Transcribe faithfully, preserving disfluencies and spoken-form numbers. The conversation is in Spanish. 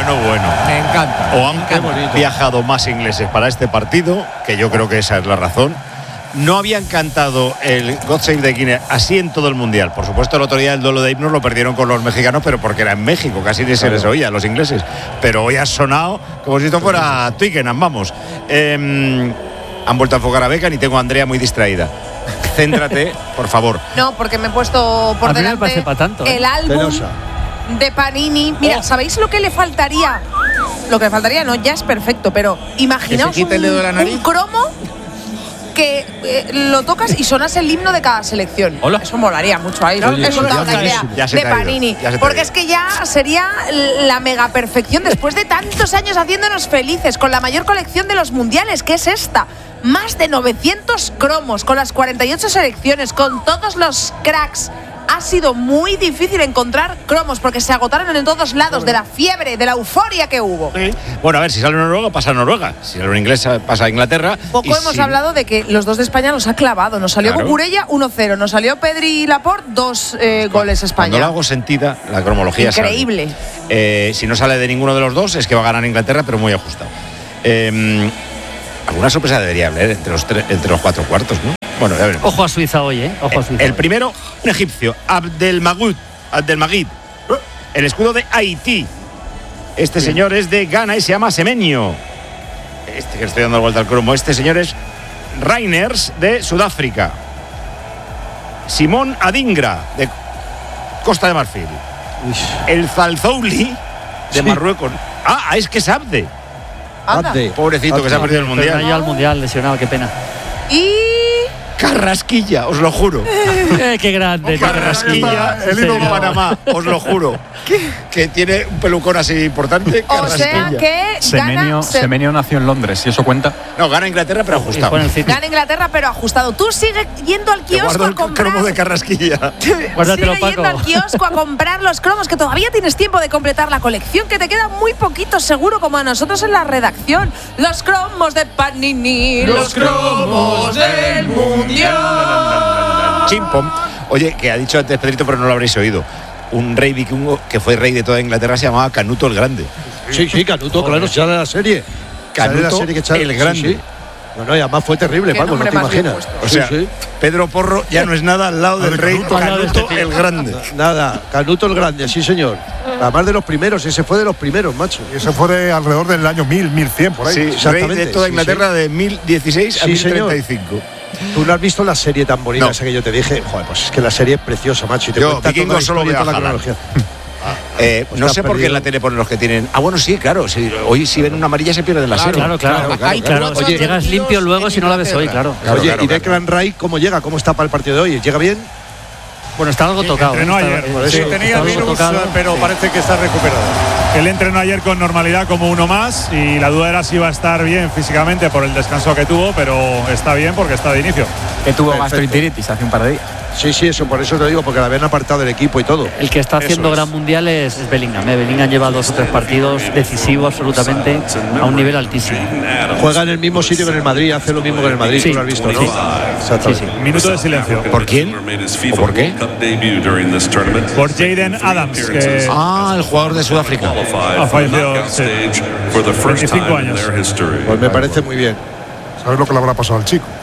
bueno, bueno. Me encanta. O han viajado más ingleses para este partido, que yo creo que esa es la razón. No habían cantado el God Save the King así en todo el mundial. Por supuesto, el otro día el duelo de himnos lo perdieron con los mexicanos, pero porque era en México, casi ni se les oía a los ingleses. Pero hoy ha sonado como si esto fuera Twickenham, vamos. Eh, han vuelto a enfocar a Beckham y tengo a Andrea muy distraída. Céntrate, por favor. No, porque me he puesto por a mí delante me parece pa' tanto, ¿eh? el álbum Penosa. de Panini. Mira, ¿sabéis lo que le faltaría? Lo que le faltaría, no, ya es perfecto, pero imaginaos quite el dedo de la un, nariz. un cromo que eh, lo tocas y sonase el himno de cada selección. Hola. Eso molaría mucho ahí, ¿no? Oye, Eso ya es se una ha idea ido, ya se de te ha ido, Panini. ya se te ha Porque ido. es que ya sería la mega perfección después de tantos años haciéndonos felices con la mayor colección de los mundiales, que es esta. Más de novecientos cromos, con las cuarenta y ocho selecciones, con todos los cracks. Ha sido muy difícil encontrar cromos porque se agotaron en todos lados de la fiebre, de la euforia que hubo. Bueno, a ver, si sale Noruega, pasa a Noruega. Si sale un inglés, pasa a Inglaterra. Poco Y hemos si- hablado de que los dos de España nos ha clavado. Nos salió Claro. Cucurella uno cero, nos salió Pedri y Laporte dos eh, goles Cuando España. lo hago sentida, la cromología sale. Increíble. Eh, si no sale de ninguno de los dos, es que va a ganar Inglaterra, pero muy ajustado. Eh, alguna sorpresa debería haber entre los, tre- entre los cuatro cuartos, ¿no? Bueno, ya veremos. Ojo a Suiza hoy, ¿eh? Ojo a Suiza. El hoy. primero, un egipcio, Abdelmagud, Abdelmagid, el escudo de Haití. Este señor es de Ghana y se llama Semenyo. Este que le estoy dando la vuelta al cromo. Este señor es Reiners de Sudáfrica. Simón Adingra de Costa de Marfil. El Zalzouli de Sí. Marruecos. Ah, es que es Abde. Anda. Abde. Pobrecito que se ha perdido el Pero mundial. no ha ido al mundial, lesionado, qué pena. Y Carrasquilla, os lo juro. Eh, qué grande. Carrasquilla, el hilo en Panamá, os lo juro. Que tiene un pelucón así importante. o sea Carrasquilla. que Semenyo, gana, se- Semenyo nació en Londres, ¿y eso cuenta? No, gana Inglaterra, pero Y ajustado. juega en el City. gana Inglaterra, pero ajustado. Tú sigue yendo al Te kiosco guardo a el comprar. cromo de Carrasquilla. Guárdatelo, Sigue yendo Paco. al kiosco a comprar los cromos, que todavía tienes tiempo de completar la colección, que te queda muy poquito seguro, como a nosotros en la redacción. Los cromos de Panini, los cromos del mundial. Chimpom. Oye, que ha dicho antes Pedrito, pero no lo habréis oído. Un rey vikingo que fue rey de toda Inglaterra se llamaba Canuto el Grande. Sí, sí, Canuto, claro, sale de la serie. Sale de la Canuto serie que sale- el sí, Grande. sí. No, no, y además fue terrible, Qué Paco, no nombre te más bien imaginas. puesto. O Sí, sea, sí. Pedro Porro ya no es nada al lado del rey Canuto. Canuto el Grande. Nada, Canuto el Grande, sí, señor. Además de los primeros, ese fue de los primeros, macho. Y eso fue de alrededor del año mil, mil cien, por ahí. Sí, rey exactamente, de toda sí, Inglaterra de mil dieciséis a Sí, mil señor. treinta y cinco. Tú no has visto la serie tan bonita No. esa que yo te dije. Joder, pues es que la serie es preciosa, macho. Y te Yo, cuenta Vikingo, toda la solo historia y veo toda a la Haaland. cronología. Eh, Pues no te sé has por qué en perdido. la tele ponen los que tienen. Ah, bueno, sí, claro. Sí, hoy si ven una amarilla se pierden la serie. Claro, claro. Claro, Hay claro. cuatro Oye, llegas partidos limpio luego en si no la ves hoy, Inglaterra. claro. Claro, Oye, claro, ¿y claro. Declan Rice cómo llega? ¿Cómo está para el partido de hoy? ¿Llega bien? Bueno, está algo tocado. Entrenó está- ayer, eh, por sí, eso. tenía está algo virus, tocado. pero parece que está recuperado. Él entrenó ayer con normalidad como uno más y la duda era si iba a estar bien físicamente por el descanso que tuvo, pero está bien porque está de inicio. Que tuvo Perfecto. gastroenteritis hace un par de días. Sí, sí, eso, por eso te digo, porque la habían apartado del equipo y todo. El que está haciendo Eso es. gran mundial es, es Bellingham. ¿eh? Bellingham lleva dos o tres partidos decisivos absolutamente a un nivel altísimo. Juega en el mismo sitio que en el Madrid, hace lo mismo que en el Madrid, Sí. tú lo has visto, ¿no? Sí. Exactamente. Sí, sí. Minuto de silencio ¿Por quién? ¿O por qué? por Jaden Adams, que Ah, el jugador de Sudáfrica. ha fallecido. Sí. veinticinco años. Pues me parece muy bien. ¿Sabes lo que le habrá pasado al chico?